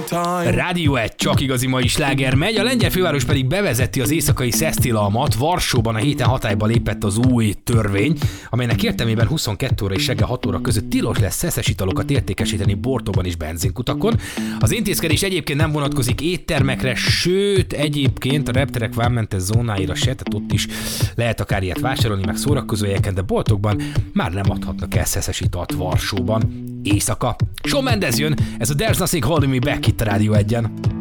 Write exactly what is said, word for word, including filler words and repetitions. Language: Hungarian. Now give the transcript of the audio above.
Rádió egy, csak igazi mai sláger megy, a lengyel főváros pedig bevezeti az éjszakai szesztilalmat. Varsóban a héten hatályba lépett az új törvény, amelynek értelmében huszonkettő óra és reggel hat óra között tilos lesz szeszes italokat értékesíteni boltokban és benzinkutakon. Az intézkedés egyébként nem vonatkozik éttermekre, sőt egyébként a repterek vámmentes zónáira se, tehát ott is lehet akár ilyet vásárolni, meg szórakozó helyeken, de boltokban már nem adhatnak el szeszes italt Varsóban éjszaka. Shawn Mendes jön, ez a There's Nothing Holding Me Back itt a Rádió egyen.